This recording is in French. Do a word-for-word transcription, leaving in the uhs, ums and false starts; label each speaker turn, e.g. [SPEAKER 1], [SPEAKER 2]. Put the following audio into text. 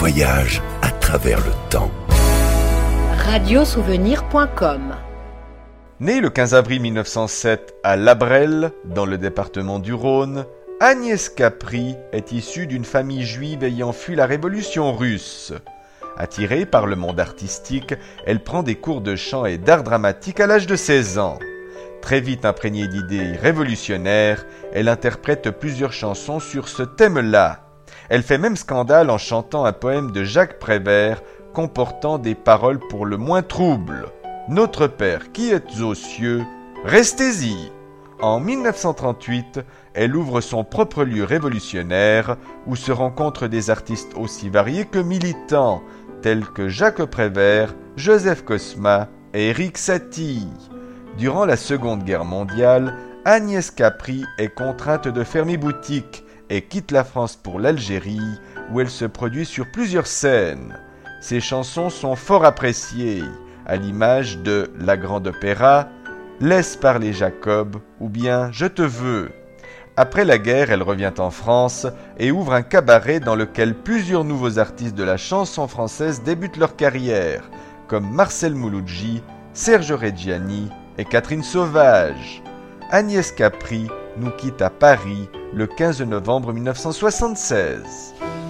[SPEAKER 1] voyage à travers le temps.
[SPEAKER 2] radiosouvenir point com.
[SPEAKER 3] Née le quinze avril mille neuf cent sept à Labrelle, dans le département du Rhône, Agnès Capry est issue d'une famille juive ayant fui la révolution russe. Attirée par le monde artistique, elle prend des cours de chant et d'art dramatique à l'âge de seize ans. Très vite imprégnée d'idées révolutionnaires, elle interprète plusieurs chansons sur ce thème-là. Elle fait même scandale en chantant un poème de Jacques Prévert comportant des paroles pour le moins troubles. « Notre Père qui êtes aux cieux, restez-y !» En mille neuf cent trente-huit, elle ouvre son propre lieu révolutionnaire où se rencontrent des artistes aussi variés que militants, tels que Jacques Prévert, Joseph Cosma et Éric Satie. Durant la Seconde Guerre mondiale, Agnès Capry est contrainte de fermer boutique et quitte la France pour l'Algérie, où elle se produit sur plusieurs scènes. Ses chansons sont fort appréciées, à l'image de La Grande Opéra, Laisse parler Jacob ou bien Je te veux. Après la guerre, elle revient en France et ouvre un cabaret dans lequel plusieurs nouveaux artistes de la chanson française débutent leur carrière, comme Marcel Mouloudji, Serge Reggiani et Catherine Sauvage. Agnès Capry nous quitte à Paris le quinze novembre mille neuf cent soixante-seize.